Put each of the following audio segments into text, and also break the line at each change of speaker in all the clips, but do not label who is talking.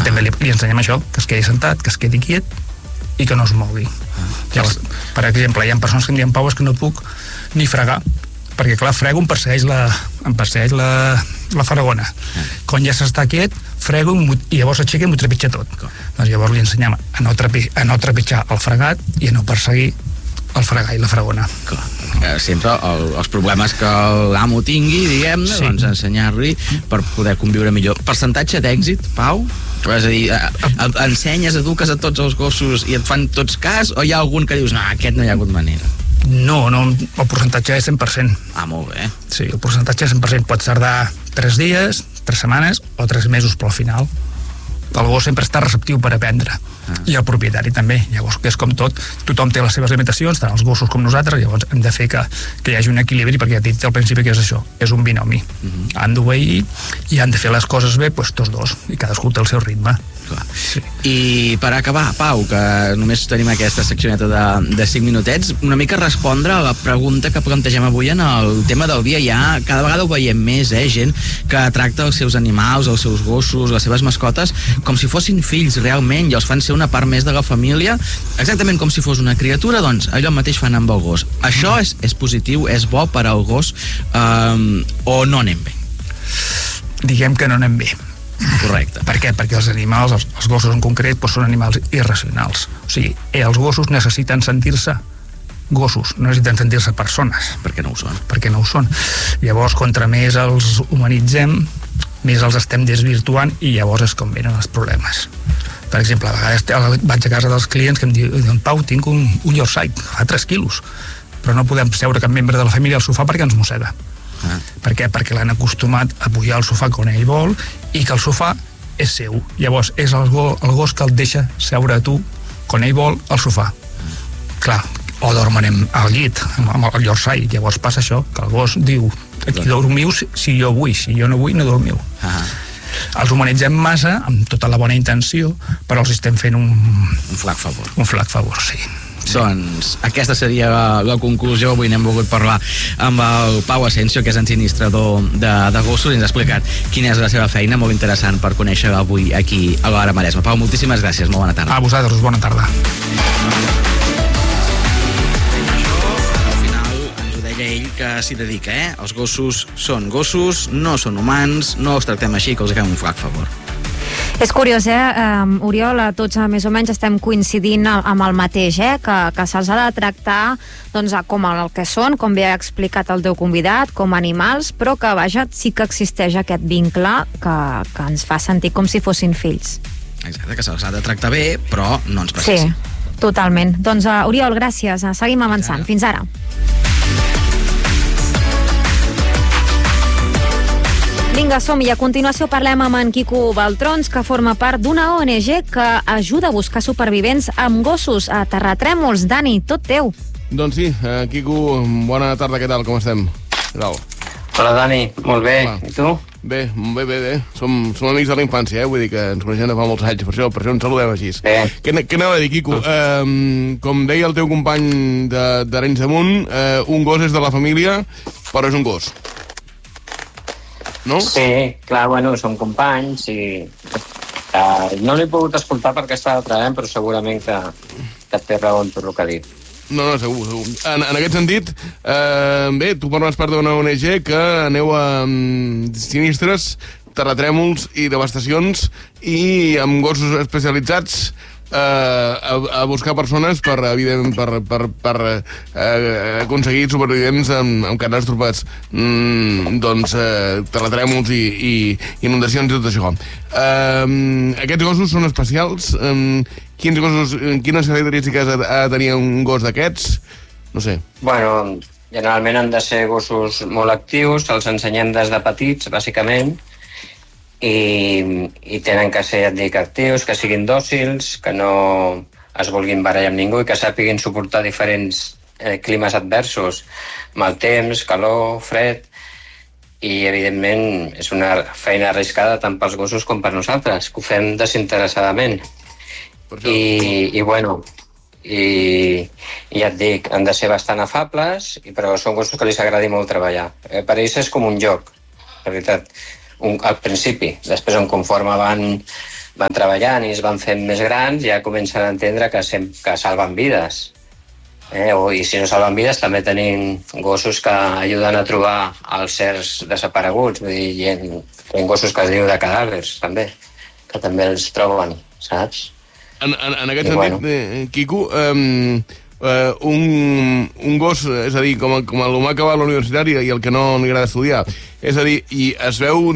I també li ensenyem això, que es quedi sentat, que es quedi quiet i que no es mogui. Llavors, per exemple, hi ha persones que em diuen: Pau, és que no puc ni fregar, perquè clar, frego em persegueix la faragona. Quan ja s'està quiet, frego i llavors aixeca i m'ho trepitja tot. Doncs llavors li ensenyem a no trepitjar el fregat i a no perseguir el fregar i la fragona.
Sempre els problemes que l'amo tingui, diguem-ne, doncs ensenyar-li per poder conviure millor. Percentatge d'èxit, Pau? És a dir, ensenyes, eduques a tots els gossos i et fan tots cas, o hi ha algun que dius, no, aquest no hi ha hagut manera?
No, el percentatge és 100%.
Molt bé.
Sí, el percentatge és 100%. Pot tardar 3 dies, 3 setmanes o 3 mesos, però al final el gos sempre està receptiu per aprendre. I el propietari també. Llavors, que és com tot, tothom té les seves limitacions, tant els gossos com nosaltres, llavors hem de fer que hi hagi un equilibri, perquè ja he dit al principi que és això, és un binomi. Han d'obeir i han de fer les coses bé, doncs tots dos, i cadascú té el seu ritme.
Sí. I per acabar, Pau, que només tenim aquesta seccioneta de 5 minutets, una mica respondre a la pregunta que plantegem avui en el tema del dia. Ja cada vegada ho veiem més, gent que tracta els seus animals, els seus gossos, les seves mascotes, com si fossin fills realment, i els fan ser una part més de la família, exactament com si fos una criatura. Doncs allò mateix fan amb el gos. Això és positiu, és bo per al gos, o no anem bé?
Diguem que no anem bé.
Correcte.
Per què? Perquè els animals, els gossos en concret, doncs són animals irracionals. O sigui, els gossos necessiten sentir-se gossos, no necessiten sentir-se persones.
Perquè no ho són.
Perquè no ho són. Llavors, contra més els humanitzem, més els estem desvirtuant, i llavors és com venen els problemes. Per exemple, a vegades vaig a casa dels clients que em diuen: Pau, tinc un Yorkshire, fa 3 quilos, però no podem seure cap membre de la família al sofà perquè ens mossega. Per què? Perquè l'han acostumat a pujar al sofà quan ell vol, i que el sofà és seu. Llavors és el gos que el deixa seure a tu quan ell vol al sofà. Clar, o dormen al llit amb el Yorkshire. Llavors passa això, que el gos diu: aquí dormiu si jo vull, si jo no vull no dormiu. Els humanitzem massa amb tota la bona intenció, però els estem fent un
flac favor.
Un flac favor, sí.
Doncs aquesta seria la conclusió. Avui n'hem volgut parlar amb el Pau Asensio, que és ensinistrador de gossos, i ens ha explicat quina és la seva feina, molt interessant per conèixer avui aquí a l'Hora Maresme. Pau, moltíssimes gràcies, molt bona tarda.
A vosaltres, bona tarda.
Al final ens ho deia ell, que s'hi dedica, Els gossos són gossos, no són humans, no els tractem així, que els fem un flac favor.
És curiós, Oriol, tots més o menys estem coincidint amb el mateix, que se'ls ha de tractar doncs, com el que són, com bé ha explicat el teu convidat, com animals, però que, vaja, sí que existeix aquest vincle que ens fa sentir com si fossin fills.
Exacte, que se'ls ha de tractar bé, però no ens passi.
Sí, totalment. Doncs, Oriol, gràcies. Seguim avançant. Fins ara. Vinga, som-hi. A continuació parlem amb en Quico Baltrons, que forma part d'una ONG que ajuda a buscar supervivents amb gossos a terratrèmols. Dani, tot teu.
Doncs sí, Quico, bona tarda, què tal, com estem? Què tal?
Hola, Dani, molt bé. Hola. I tu?
Bé. Som amics de la infància, vull dir que ens coneixem de fa molts anys, per això ens saludem així.
Bé.
Què anava a dir, Quico? Com deia el teu company d'Arenys de Munt, un gos és de la família, però és un gos. No?
Sí, clar, bueno, som companys i no l'he pogut escoltar perquè estava treballant, però segurament que té raó en tot el que ha dit.
No, segur. En aquest sentit, bé, tu formes part d'una ONG que aneu a sinistres, terratrèmols i devastacions, i amb gossos especialitzats a buscar persones per aconseguir supervivents amb catàstrofes, terratrèmols i inundacions i tot això. Aquests gossos són especials. Quines característiques ha de tenir un gos d'aquests? No sé.
Bueno, generalment han de ser gossos molt actius, els ensenyem des de petits, bàsicament, i tenen que ser, ja et dic, actius, que siguin dòcils, que no es vulguin barallar amb ningú i que sàpiguin suportar diferents climes adversos, mal temps, calor, fred, i evidentment és una feina arriscada tant pels gossos com per nosaltres, que ho fem desinteressadament. I ja et dic, han de ser bastant afables, però són gossos que els agradi molt treballar. Per ells és com un joc, la veritat. Al principi, després conforme van van treballant i es van fent més grans, ja comencen a entendre que salven vides. I si no salven vides, també tenim gossos que ajuden a trobar els certs desapareguts. Vull dir, hi ha gossos que es diu de cadàvers, també, que també els troben, saps?
En aquest sentit, Quico, un gos, és a dir, com l'humà que va a la universitat i el que no li agrada estudiar, és a dir, i es veu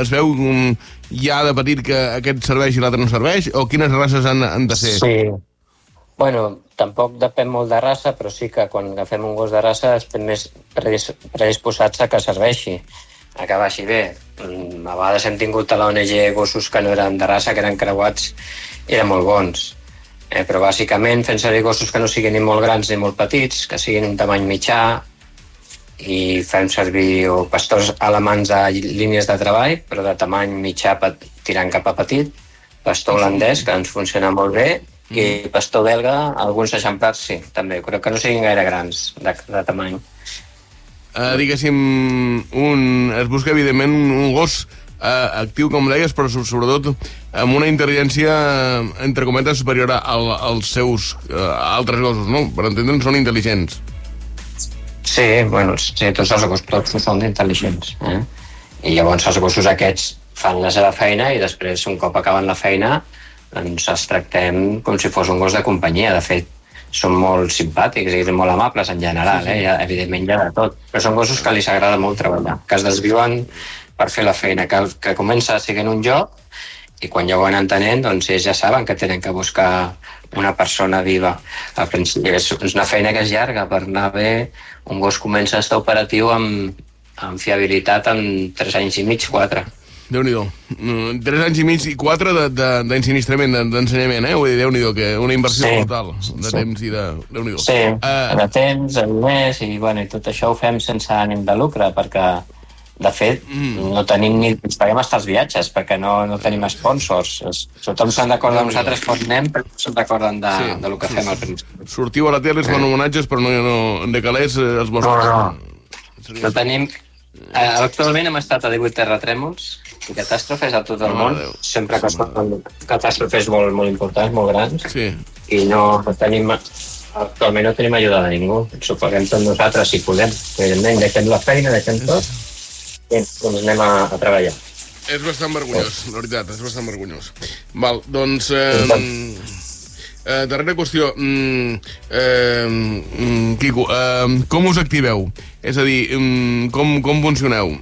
ja de petit que aquest serveix i l'altre no serveix, o quines races han de ser?
Sí. Bueno, tampoc depèn molt de raça, però sí que quan agafem un gos de raça estem més predisposats a que serveixi, a que vagi bé. A vegades hem tingut a l'ONG gossos que no eren de raça, que eren creuats i eren molt bons. Però bàsicament fent servir gossos que no siguin ni molt grans ni molt petits, que siguin un tamany mitjà, i fem servir pastors alemans a línies de treball, però de tamany mitjà tirant cap a petit, pastor holandès, que ens funciona molt bé, i pastor belga, alguns exemplars sí, també, però que no siguin gaire grans de tamany.
Diguéssim, es busca evidentment un gos actiu, com deies, però sobretot amb una intel·ligència, entre cometes, superior als seus altres gossos, no? Per entendre'ns, són intel·ligents.
Sí, bueno, sí, tots els gossos són intel·ligents. I llavors els gossos aquests fan la seva feina i després, un cop acaben la feina, doncs els tractem com si fos un gos de companyia. De fet, són molt simpàtics i molt amables en general, evidentment hi ha de tot. Però són gossos que els agrada molt treballar, que es desviuen per fer la feina, que comença sent un joc i quan ja ho van entenent, doncs ells ja saben que tenen que buscar una persona viva. Al principi és una feina que és llarga, per anar bé un gos comença a estar operatiu amb fiabilitat en 3 anys i mig, 4.
Déu-n'hi-do. 3 anys i mig i 4 d'ensinistrament, d'ensenyament, Vull dir, Déu-n'hi-do, que una inversió total de temps i de... Déu-n'hi-do.
Sí, de temps, de diners, i tot això ho fem sense ànim de lucre, perquè, de fet, no tenim ni... Ens paguem hasta els viatges, perquè no tenim sponsors. Tothom se'n recorda de nosaltres quan anem, però no se'n recorden de lo que fem al principi.
Sortiu a la tele, es fan homenatges, però no de calés els vostres...
No tenim... Actualment hem estat a 18 terratrèmols i catàstrofes a tot el món, sempre que són catàstrofes molt importants, molt grans, i no tenim... Actualment no tenim ajuda de ningú, ens ho paguem tot nosaltres si podem. Evidentment, deixem la feina, deixem tot, i doncs anem a treballar.
És bastant vergonyós, la veritat, és bastant vergonyós. Val, doncs... darrera qüestió, Quico, com us activeu? És a dir, com funcioneu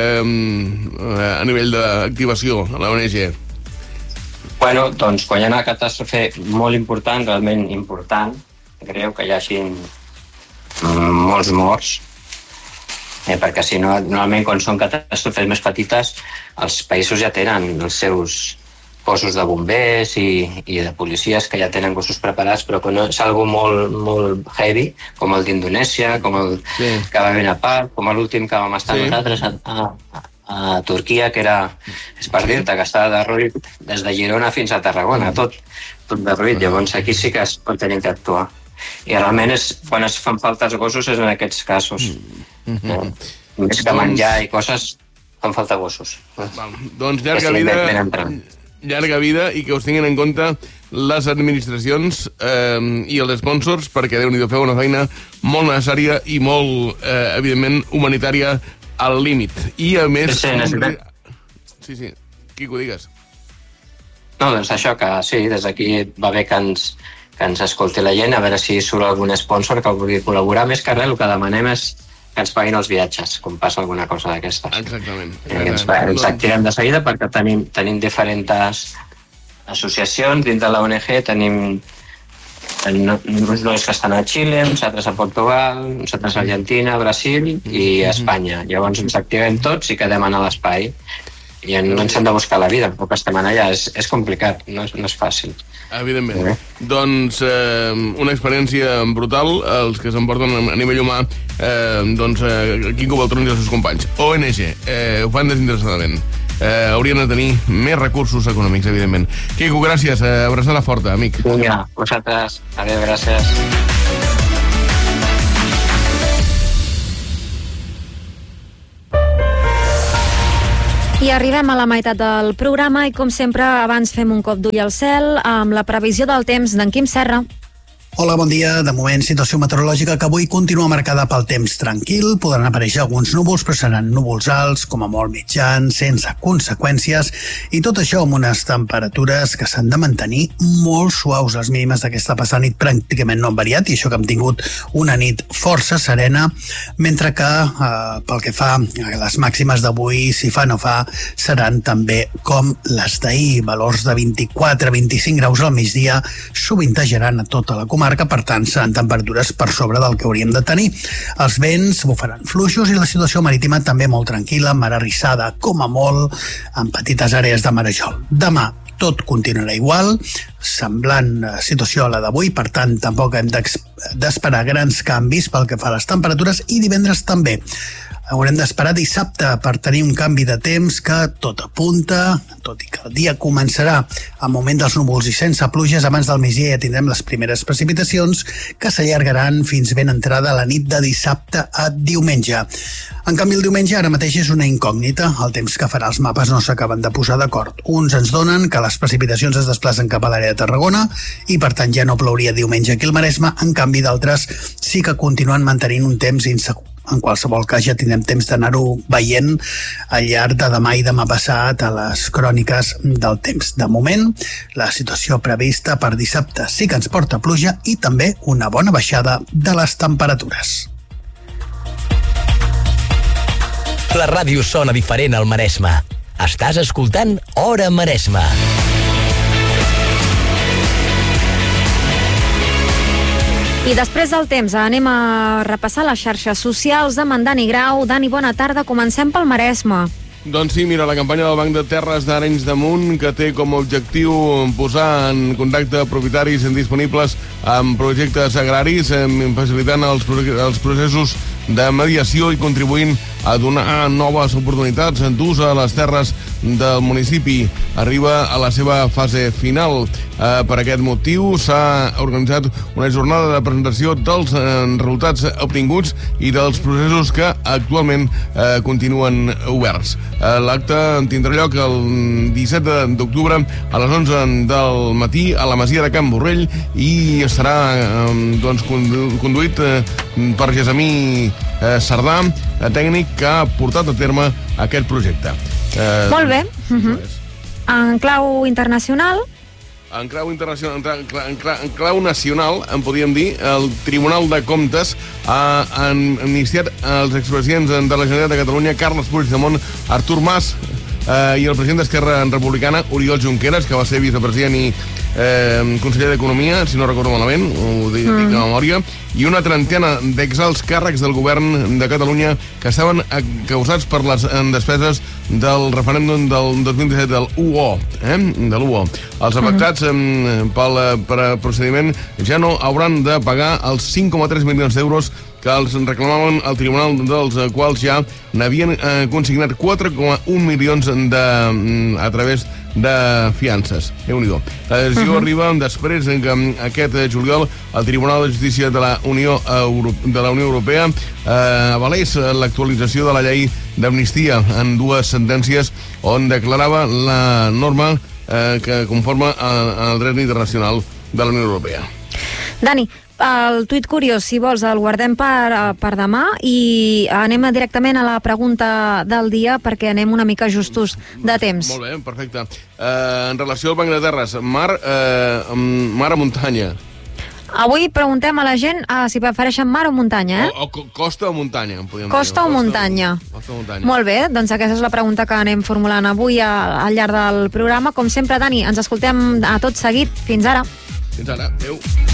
a nivell d'activació a l'ONG?
Bueno, doncs quan hi ha una catàstrofe molt important, realment important, greu que hi hagi molts morts, perquè si no, normalment quan són catàstrofes més petites, els països ja tenen els seus cossos de bombers i de policies que ja tenen gossos preparats, però quan és algo molt heavy, com el d'Indonèsia, com el que va venir a part, com l'últim que vam estar nosaltres a Turquia, que era, és per dir-te, que estava derruït des de Girona fins a Tarragona, tot derruït. Llavors aquí sí que es pot tenir d'actuar. I realment quan es fan falta els gossos és en aquests casos. Més que menjar i coses, fan falta gossos.
Doncs llarga vida i que us tinguin en compte les administracions i els sponsors, perquè Déu-n'hi-do, feu una feina molt necessària i molt, evidentment, humanitària al límit. I a més... Sí, Quico, digues.
No, doncs això, que sí, des d'aquí va bé que ens escolti la gent, a veure si surt algun sponsor que vulgui col·laborar. Més que res, el que demanem és que ens paguin els viatges, com passa alguna cosa d'aquestes.
Exactament.
Ens activem de seguida perquè tenim diferents associacions dins de la ONG, tenim uns nois que estan a Xile, uns altres a Portugal, uns altres a Argentina, Brasil i a Espanya. Llavors ens activem tots i quedem a l'espai. I no ens hem de buscar la vida, però que estem allà és complicat, no és fàcil.
Evidentment. Doncs una experiència brutal, els que s'emporten a nivell humà, Quico Baltrons i els seus companys. ONG, ho fan desinteressadament. Haurien de tenir més recursos econòmics, evidentment. Quico, gràcies, abraçada forta, amic.
Vinga, vosaltres. Adéu, gràcies.
I arribem a la meitat del programa i, com sempre, abans fem un cop d'ull al cel amb la previsió del temps d'en Quim Serra.
Hola, bon dia. De moment, situació meteorològica que avui continua marcada pel temps tranquil. Podran aparèixer alguns núvols, però seran núvols alts, com a molt mitjans, sense conseqüències, i tot això amb unes temperatures que s'han de mantenir molt suaus. Les mínimes d'aquesta passada nit pràcticament no han variat, i això que hem tingut una nit força serena, mentre que pel que fa a les màximes d'avui, si fa no fa, seran també com les d'ahir, valors de 24-25 graus al migdia, sovintejaran a tota la comarca, per tant seran temperatures per sobre del que hauríem de tenir. Els vents bufaran fluixos i la situació marítima també molt tranquil·la, mar arrissada com a molt, en petites àrees de marejol. Demà tot continuarà igual, semblant situació a la d'avui, per tant tampoc hem d'esperar grans canvis pel que fa a les temperatures, i divendres també. Haurem d'esperar dissabte per tenir un canvi de temps que tot apunta, tot i que el dia començarà amb moment dels núvols i sense pluges. Abans del migdia ja tindrem les primeres precipitacions que s'allargaran fins ben entrada la nit de dissabte a diumenge. En canvi, el diumenge ara mateix és una incògnita. El temps que farà els mapes no s'acaben de posar d'acord. Uns ens donen que les precipitacions es desplacen cap a l'àrea de Tarragona i per tant ja no plouria diumenge aquí al Maresme. En canvi, d'altres sí que continuen mantenint un temps insegur. En qualsevol cas, ja tindrem temps d'anar-ho veient al llarg de demà i demà passat a les cròniques del temps. De moment, la situació prevista per dissabte sí que ens porta pluja i també una bona baixada de les temperatures.
La ràdio sona diferent al Maresme. Estàs escoltant Hora Maresme.
I després del temps anem a repassar les xarxes socials amb en Dani Grau. Dani, bona tarda. Comencem pel Maresme.
Doncs sí, mira, la campanya del Banc de Terres d'Arenys de Munt, que té com a objectiu posar en contacte propietaris disponibles amb projectes agraris, facilitant els processos de mediació i contribuint a donar noves oportunitats d'ús a les terres del municipi. Arriba a la seva fase final. Per aquest motiu s'ha organitzat una jornada de presentació dels resultats obtinguts i dels processos que actualment continuen oberts. L'acte tindrà lloc el 17 d'octubre a les 11 del matí a la Masia de Can Borrell i estarà conduït per Gessamí Cerdà, tècnic que ha portat a terme aquest projecte.
Molt bé. En clau internacional?
En clau nacional, en podríem dir, el Tribunal de Comptes ha amnistiat els expresidents de la Generalitat de Catalunya, Carles Puigdemont, Artur Mas i el president d'Esquerra Republicana, Oriol Junqueras, que va ser vicepresident i conseller d'Economia, si no recordo malament, ho dic de memòria, i una trentena d'exalts càrrecs del govern de Catalunya que estaven causats per les despeses del referèndum del 2017 de l'UO. Els afectats pel procediment ja no hauran de pagar els 5,3 milions d'euros que els reclamaven al tribunal, dels quals ja n'havien consignat 4,1 milions a través de fiances. Déu-n'hi-do. La decisió arriba després que aquest juliol el Tribunal de Justícia de la Unió Europea avalés l'actualització de la llei d'amnistia en dues sentències on declarava la norma que conforma el dret internacional de la Unió Europea.
Dani, el tuit curiós, si vols, el guardem per demà i anem directament a la pregunta del dia perquè anem una mica justos de temps.
Molt bé, perfecte. En relació al Banc de Terres, mar o muntanya?
Avui preguntem a la gent si prefereixen mar o muntanya,
O costa o muntanya, podríem dir.
Costa o muntanya?
Costa o muntanya.
Molt bé, doncs aquesta és la pregunta que anem formulant avui al llarg del programa. Com sempre, Dani, ens escoltem a tot seguit. Fins ara.
Fins ara. Adéu.